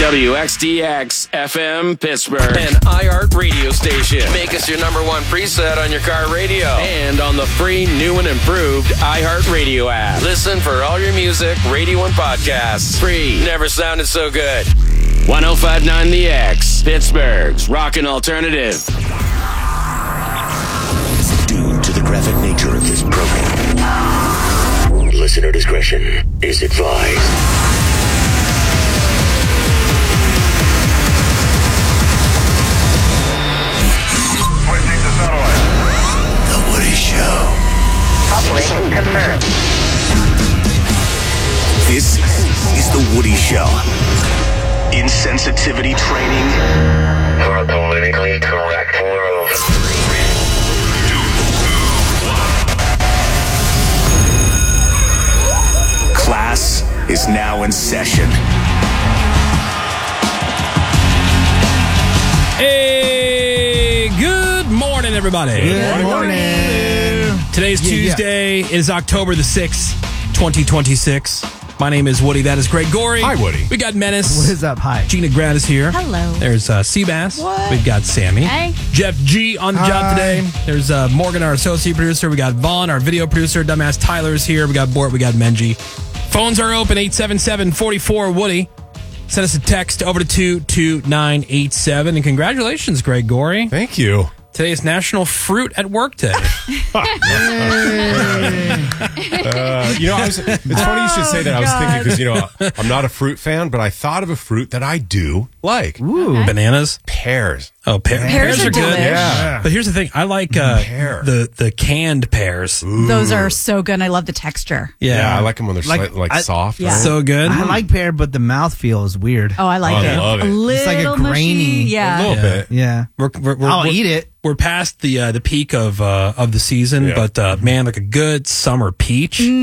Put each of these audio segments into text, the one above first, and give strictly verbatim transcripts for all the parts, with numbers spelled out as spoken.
W X D X F M Pittsburgh, an iHeart radio station. Make us your number one preset on your car radio and on the free, new and improved iHeart Radio app. Listen for all your music, radio, and podcasts. Free. Never sounded so good. one oh five point nine The X, Pittsburgh's rockin' alternative. Due to the graphic nature of this program, listener discretion is advised. The Woody Show. Operation confirmed. This is The Woody Show. Insensitivity training For a politically correct world. Class is now in session. Hey, good morning, everybody. Good morning. Today's Yeah, Tuesday. It is October the sixth, twenty twenty-six. My name is Woody. That is Greg Gorey. Hi, Woody. We got Menace. What is up? Hi. Gina Grad is here. Hello. There's uh, Seabass. What? We've got Sammy. Hey. Jeff G on the job Hi. today. There's uh, Morgan, our associate producer. We got Vaughn, our video producer. Dumbass Tyler's here. We got Bort. We got Menji. Phones are open, eight seven seven, four four, Woody. Send us a text over to two two nine eight seven. And congratulations, Greg Gorey. Thank you. Today is National Fruit at Work Day. Uh, you know, I was, it's funny you should say that. I was thinking because, you know, I'm not a fruit fan, but I thought of a fruit that I do like. Ooh. Bananas. Pears. Oh, pear- pears, Pears are are good. delish. Yeah. But here's the thing. I like uh, Pear. the, the canned pears. Those are so good. I love the texture. Yeah. Yeah, I like them when they're Like, slightly, like I- soft. Yeah. right? So good. I like pear, but the mouthfeel is weird. Oh, I like Oh, I it. love it. A little It's like a mushy. grainy- Yeah. a little Yeah. bit. Yeah. We're, we're, we're, I'll we're- eat it. We're past the uh, the peak of uh, of the season, Yeah. but uh, man, like a good summer peach. So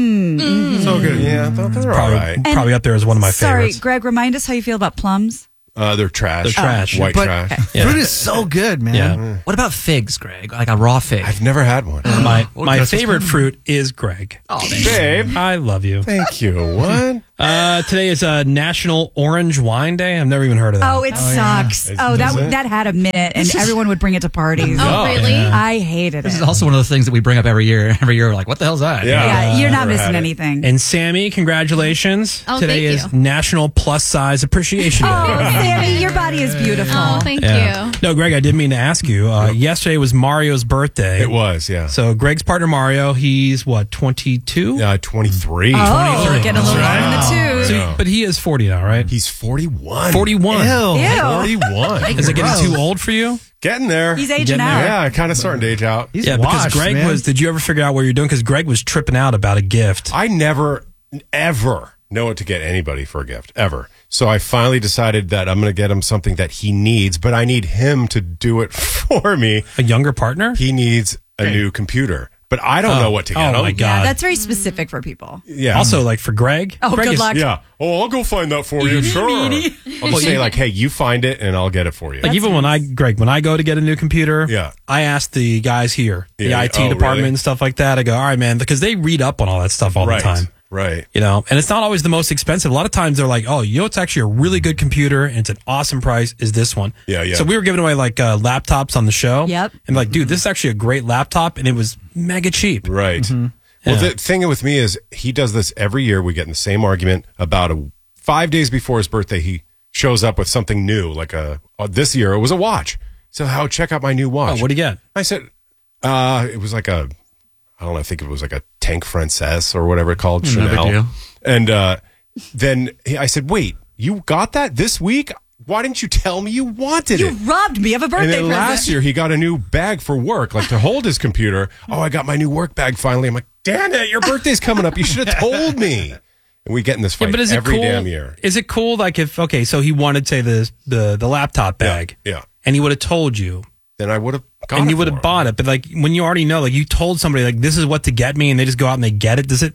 good. Yeah, they're, they're all Probably, right. probably up there as one of my Sorry, favorites. Greg, remind us how you feel about plums. Uh, they're trash. They're trash. White But trash. Yeah. fruit is so good, man. Yeah. What about figs, Greg? Like a raw fig? I've never had one. My Well, my Christmas favorite time. fruit is Greg. Oh, Babe. I love you. Thank you. What? Uh, today is uh, National Orange Wine Day. I've never even heard of that. Oh, it sucks. Is- Oh, does that it? that had a minute, and everyone would bring it to parties. Oh, really? yeah. I hated This it. is also one of those things that we bring up every year. Every year, we're like, what the hell's that? Yeah. yeah, you're not Never missing had it. anything. And Sammy, congratulations. Oh, Today thank is you. National Plus Size Appreciation Day. Oh, Sammy, your body is beautiful. Oh, thank Yeah. you. No, Greg, I didn't mean to ask you. Uh, yesterday was Mario's birthday. It was, yeah. So Greg's partner Mario, he's what, twenty-two? Yeah, twenty-three. Oh, twenty-three. getting a little long in the tooth. So, but he is forty now, right? He's forty-one. forty-one. Ew. Ew. forty-one. Is it getting Gross. too old for you? Getting there. He's aging Getting out. there. Yeah, kind of starting to age out. He's yeah, because washed, Greg man. was. Did you ever figure out what you're doing? Because Greg was tripping out about a gift. I never, ever know what to get anybody for a gift, ever. So I finally decided that I'm going to get him something that he needs, but I need him to do it for me. A younger partner? He needs a new computer, but I don't know what to get Oh, him. my Yeah, God. that's very specific for people. Yeah. Also, like for Greg. Oh, Greg good is- luck. yeah. Oh, I'll go find that for you. Sure. I'll just say like, hey, you find it and I'll get it for you. Like even when I, Greg, when I go to get a new computer, Yeah. I ask the guys here, the Yeah, I T oh, department really? and stuff like that. I go, all right, man, because they read up on all that stuff all right. the time. Right. You know, and it's not always the most expensive. A lot of times they're like, oh, you know, it's actually a really good computer and it's an awesome price is this one. Yeah, yeah. So we were giving away like uh, laptops on the show. Yep. And like, dude, this is actually a great laptop and it was mega cheap. Right. Well, Yeah. the thing with me is he does this every year. We get in the same argument about a five days before his birthday. He shows up with something new, like a uh, this year it was a watch. So how check out my new watch? Oh, what do you get? I said, uh, it was like a, I don't know, I think it was like a Tank Francais or whatever it called, No Chanel. big deal. And uh, then he, I said, wait, you got that this week? Why didn't you tell me you wanted You it? robbed me of a And birthday then present. last year he got a new bag for work, like to hold his computer. Oh, I got my new work bag finally. I'm like, damn it, your birthday's coming up. You should have told me. And we get in this fight Yeah, but is it every cool? damn year. Is it cool? Like if, okay, so he wanted, say, the, the, the laptop bag. Yeah. And he would have told you. Then I would have got and it you would for have him. bought it. But like when you already know, like you told somebody, like this is what to get me, and they just go out and they get it. Does it?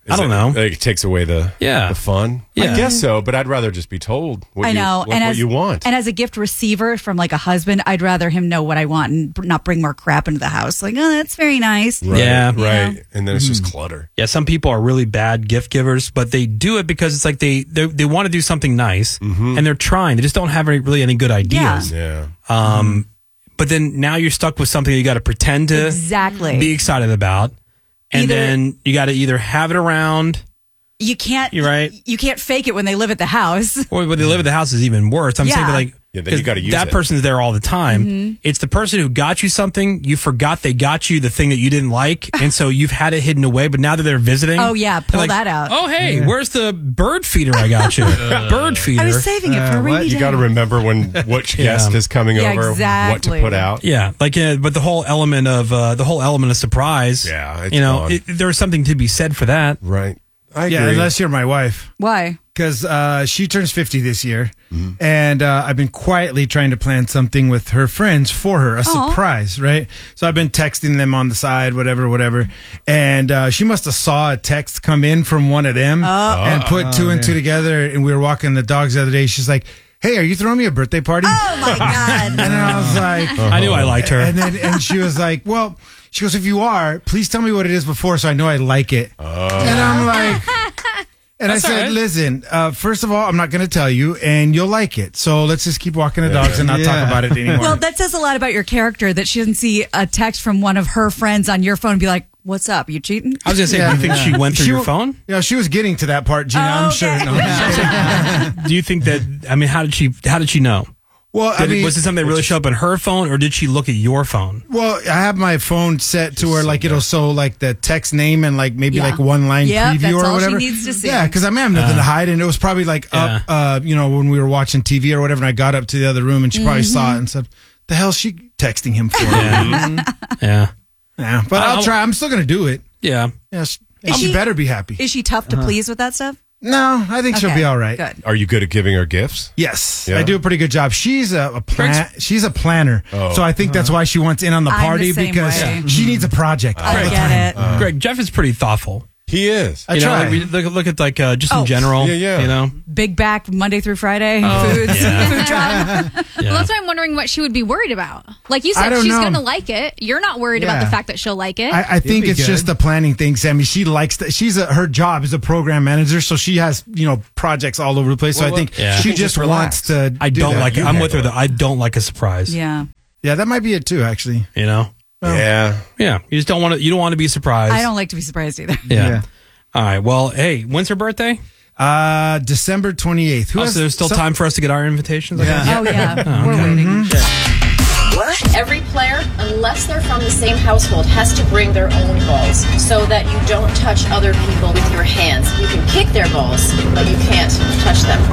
I don't it, know. Like, it takes away the Yeah. the fun. Yeah. I guess so, but I'd rather just be told what I you know, what, and what as you want. and as a gift receiver from like a husband, I'd rather him know what I want and b- not bring more crap into the house. Like, oh, that's very nice. Right, Yeah. right. You know? And then it's just clutter. Yeah, some people are really bad gift givers, but they do it because it's like they they, they want to do something nice, and they're trying. They just don't have any, really any good ideas. Yeah. Um, but then now you're stuck with something you got to pretend to Exactly. be excited about, and Either- then you got to either have it around, You can't. You're right. You can't fake it when they live at the house. or when they live at the house is even worse. I'm saying, Yeah. but like, Yeah, then you 'cause gotta use that it. person's there all the time. Mm-hmm. It's the person who got you something. You forgot they got you the thing that you didn't like, and so you've had it hidden away. But now that they're visiting, Oh, yeah, they're pull like, that out. Oh, hey, where's the bird feeder I got you? Bird feeder. I was saving it for a rainy You day. got to remember when which Yeah. guest is coming Yeah, over, what to exactly. put out. Yeah, like, uh, but the whole element of uh, the whole element of surprise. Yeah, it's you know, gone. it, there's something to be said for that. Right. I Yeah, agree. unless you're my wife. Why? Because uh, she turns fifty this year. Mm-hmm. And uh, I've been quietly trying to plan something with her friends for her, a Aw. surprise, right? So I've been texting them on the side, whatever, whatever. And uh, she must have saw a text come in from one of them and put two and two together. And we were walking the dogs the other day. She's like, hey, are you throwing me a birthday party? Oh my God. And then I was like, I knew I liked her. and then and she was like, well, she goes, if you are, please tell me what it is before so I know I like it. And I'm like, and That's I all said, right. listen, uh, first of all, I'm not going to tell you, and you'll like it. So let's just keep walking the dogs and not Yeah. talk about it anymore. Well, that says a lot about your character that she doesn't see a text from one of her friends on your phone and be like, what's up? You cheating? I was gonna say, Yeah. do you think she went through She your w- phone? Yeah, she was getting to that part, Gina. Oh, I'm sure. okay. No, I'm just- Do you think that? I mean, how did she? How did she know? well, I Did it- mean, was it something that really showed up on her phone, or did she look at your phone? well, I have my phone set to where like it'll show like the text name and like maybe Yeah. like one line Yep, preview that's or all she whatever. needs to see. Yeah, because I may have nothing to hide, and it was probably like up, uh, you know, when we were watching T V or whatever. And I got up to the other room, and she probably Mm-hmm. saw it and said, "The hell, is she texting him for?" Yeah, yeah, Yeah, but I'll I'll- try. I'm still gonna do it. yeah. Yes, Is she, she- better be happy. Is she tough to please with that stuff? No, I think she'll Okay, be all right. Good. Are you good at giving her gifts? Yes, Yeah. I do a pretty good job. She's a, a plan. She's a planner, Oh. so I think that's why she wants in on the I'm the party same because way. she needs a project. all I the get time. it. Uh, Greg, Jeff is pretty thoughtful. He is. I you know, try. like we look, look at like uh, just Oh. in general. Yeah, yeah. You know, Big back Monday through Friday foods, food truck. Well, that's why I'm wondering what she would be worried about. Like you I said, don't she's know. going to like it. You're not worried about Yeah. the fact that she'll like it. I, I think be it's good. just the planning thing, Sammy. She likes that. She's a, her job is a program manager, so she has you know projects all over the place. So Well, I think yeah. she She can just just wants relax. to. I do don't that. like. You I'm with her. handle That I don't like a surprise. Yeah. Yeah, that might be it too. Actually, You know. Yeah. Yeah. You just don't want to. You don't want to be surprised. I don't like to be surprised either. Yeah. Yeah. All right. Well, hey, when's her birthday? uh, December twenty eighth. Oh, so there's still time for us to get our invitations. I guess? Oh, yeah. We're waiting. Every player, unless they're from the same household, has to bring their own balls so that you don't touch other people with your hands. You can kick their balls, but you can't touch them.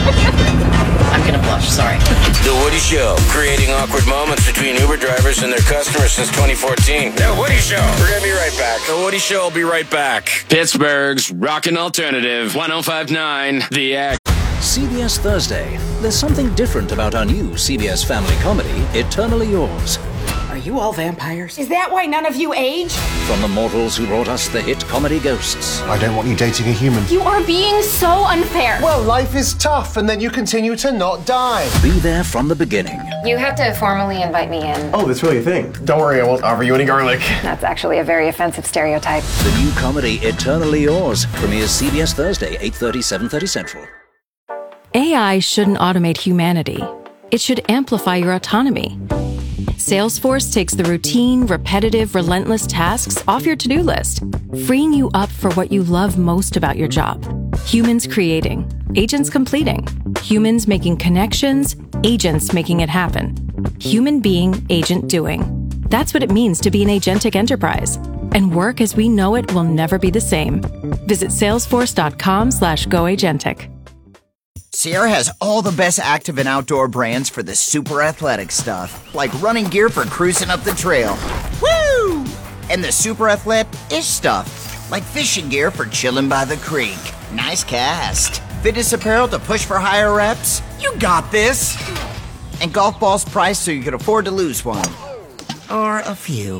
I'm gonna blush, sorry. The Woody Show, creating awkward moments between Uber drivers and their customers since twenty fourteen. The Woody Show. We're going to be right back. The Woody Show will be right back. Pittsburgh's rockin' alternative, one oh five point nine The X. C B S Thursday. There's something different about our new C B S family comedy, Eternally Yours. Are you all vampires? Is that why none of you age? From the mortals who brought us the hit comedy Ghosts. I don't want you dating a human. You are being so unfair. Well, life is tough, and then you continue to not die. Be there from the beginning. You have to formally invite me in. Oh, that's really a thing. Don't worry, I won't offer you any garlic. That's actually a very offensive stereotype. The new comedy, Eternally Yours, premieres C B S Thursday, eight thirty, seven thirty Central. A I shouldn't automate humanity. It should amplify your autonomy. Salesforce takes the routine, repetitive, relentless tasks off your to-do list, freeing you up for what you love most about your job. Humans creating, agents completing. Humans making connections, agents making it happen. Human being, agent doing. That's what it means to be an agentic enterprise. And work as we know it will never be the same. Visit salesforce.com slash goagentic. Sierra has all the best active and outdoor brands for the super athletic stuff, like running gear for cruising up the trail. Woo! And the super athletic-ish stuff, like fishing gear for chilling by the creek. Nice cast. Fitness apparel to push for higher reps. You got this. And golf balls priced so you can afford to lose one. Or a few.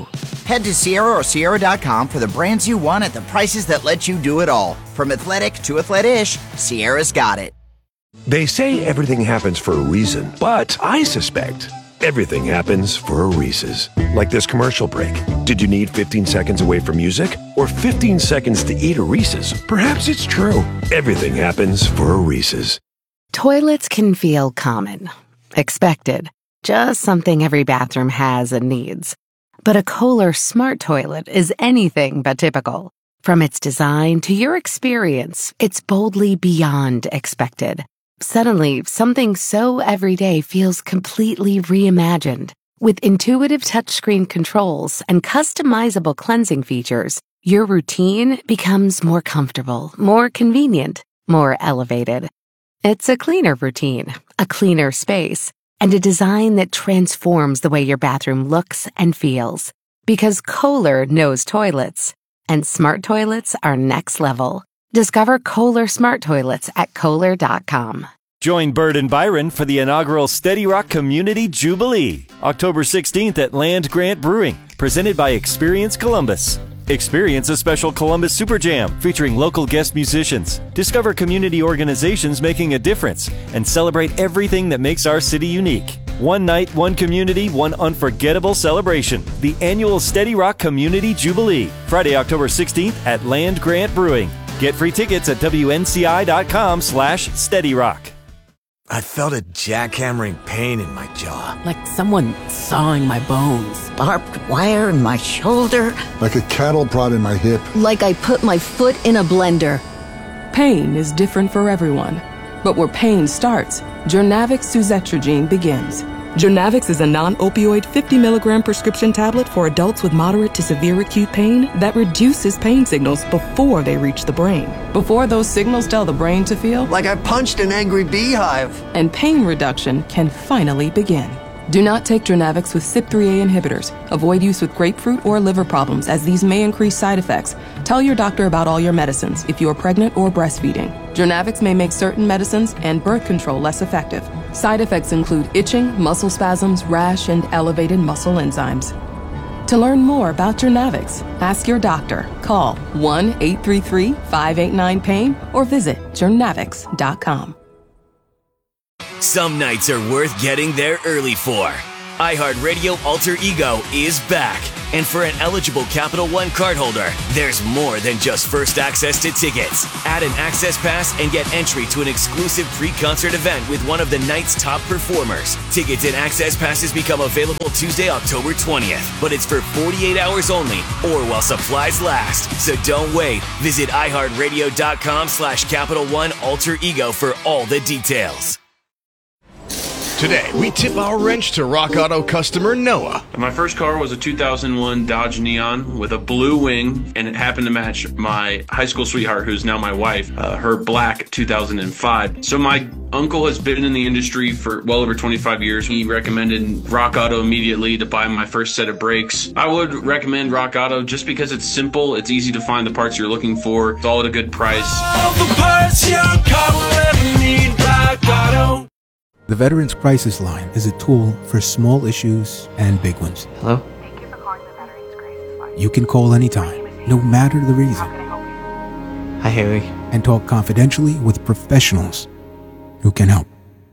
Head to Sierra or Sierra dot com for the brands you want at the prices that let you do it all. From athletic to athletic-ish, Sierra's got it. They say everything happens for a reason, but I suspect everything happens for a Reese's. Like this commercial break. Did you need fifteen seconds away from music? Or fifteen seconds to eat a Reese's? Perhaps it's true. Everything happens for a Reese's. Toilets can feel common, expected, just something every bathroom has and needs. But a Kohler smart toilet is anything but typical. From its design to your experience, it's boldly beyond expected. Suddenly, something so everyday feels completely reimagined. With intuitive touchscreen controls and customizable cleansing features, your routine becomes more comfortable, more convenient, more elevated. It's a cleaner routine, a cleaner space, and a design that transforms the way your bathroom looks and feels. Because Kohler knows toilets, and smart toilets are next level. Discover Kohler smart toilets at Kohler dot com. Join Bird and Byron for the inaugural Steady Rock Community Jubilee, October sixteenth at Land Grant Brewing, presented by Experience Columbus. Experience a special Columbus Super Jam featuring local guest musicians. Discover community organizations making a difference and celebrate everything that makes our city unique. One night, one community, one unforgettable celebration. The annual Steady Rock Community Jubilee, Friday, October sixteenth at Land Grant Brewing. Get free tickets at W N C I dot com slash Steady Rock. I felt a jackhammering pain in my jaw. Like someone sawing my bones. Barbed wire in my shoulder. Like a cattle prod in my hip. Like I put my foot in a blender. Pain is different for everyone. But where pain starts, Journavx Suzetrigine begins. Journavx is a non-opioid fifty milligram prescription tablet for adults with moderate to severe acute pain that reduces pain signals before they reach the brain. Before those signals tell the brain to feel like I punched an angry beehive. And pain reduction can finally begin. Do not take Journavx with C Y P three A inhibitors. Avoid use with grapefruit or liver problems, as these may increase side effects. Tell your doctor about all your medicines if you are pregnant or breastfeeding. Journavx may make certain medicines and birth control less effective. Side effects include itching, muscle spasms, rash, and elevated muscle enzymes. To learn more about Journavx, ask your doctor. Call one eight three three, five eight nine, pain or visit journavx dot com. Some nights are worth getting there early for. iHeartRadio Alter Ego is back. And for an eligible Capital One cardholder, there's more than just first access to tickets. Add an access pass and get entry to an exclusive pre-concert event with one of the night's top performers. Tickets and access passes become available Tuesday, October twentieth. But it's for forty-eight hours only or while supplies last. So don't wait. Visit iHeartRadio.com slash Capital One Alter Ego for all the details. Today, we tip our wrench to Rock Auto customer Noah. My first car was a two thousand one Dodge Neon with a blue wing, and it happened to match my high school sweetheart, who's now my wife, uh, her black two thousand five. So my uncle has been in the industry for well over twenty-five years. He recommended Rock Auto immediately to buy my first set of brakes. I would recommend Rock Auto just because it's simple, it's easy to find the parts you're looking for, it's all at a good price. All the parts your car will ever need, Rock Auto. The Veterans Crisis Line is a tool for small issues and big ones. Hello? Thank you for calling the Veterans Crisis Line. You can call anytime, no matter the reason. Hi, Haley. And talk confidentially with professionals who can help.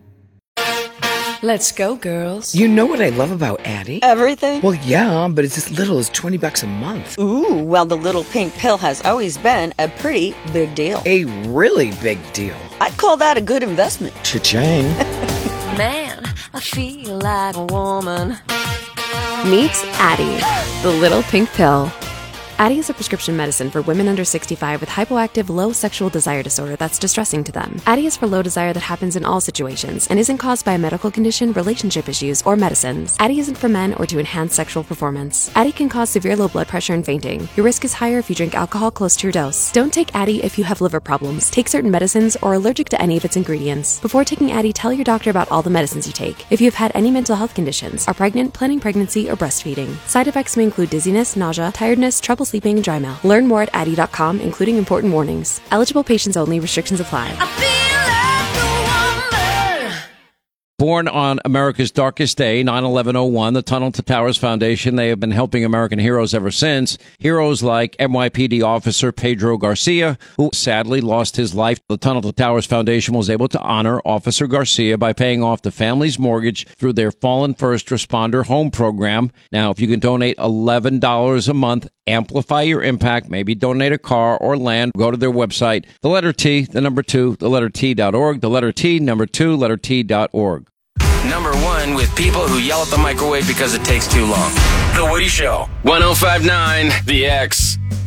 Let's go, girls. You know what I love about Addie? Everything? Well, yeah, but it's as little as twenty bucks a month. Ooh, well, the little pink pill has always been a pretty big deal. A really big deal. I'd call that a good investment. Cha-ching. Man, I feel like a woman. Meet Addie, the little pink pill. Addie is a prescription medicine for women under sixty-five with hypoactive low sexual desire disorder that's distressing to them. Addie is for low desire that happens in all situations and isn't caused by a medical condition, relationship issues, or medicines. Addie isn't for men or to enhance sexual performance. Addie can cause severe low blood pressure and fainting. Your risk is higher if you drink alcohol close to your dose. Don't take Addie if you have liver problems, take certain medicines, or are allergic to any of its ingredients. Before taking Addie, tell your doctor about all the medicines you take. If you have had any mental health conditions, are pregnant, planning pregnancy, or breastfeeding. Side effects may include dizziness, nausea, tiredness, trouble sleeping, and dry mouth. Learn more at addie dot com, including important warnings. Eligible patients only. Restrictions apply. Born on America's darkest day, nine eleven oh one, the Tunnel to Towers Foundation, they have been helping American heroes ever since. Heroes like N Y P D officer Pedro Garcia, who sadly lost his life. The Tunnel to Towers Foundation was able to honor Officer Garcia by paying off the family's mortgage through their Fallen First Responder Home Program. Now, if you can donate eleven dollars a month, amplify your impact, maybe donate a car or land, go to their website, the letter T, the number two, the letter T dot org, the letter T, number two, letter T dot org. Number one with people who yell at the microwave because it takes too long. The Woody Show. ten fifty-nine The X.